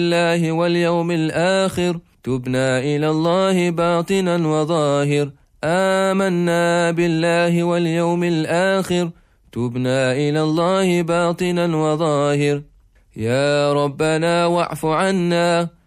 الله واليوم الآخر، تبنا إلى الله باطنا وظاهر. آمنا بالله واليوم الآخر، تبنا إلى الله باطنا وظاهر. يا ربنا واعف عنا